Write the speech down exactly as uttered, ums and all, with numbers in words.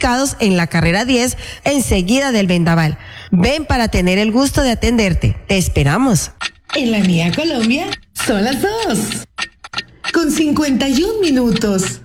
ubicados en la carrera diez, enseguida del Vendaval. Ven para tener el gusto de atenderte. Te esperamos. En la mía Colombia son las dos, con cincuenta y un minutos.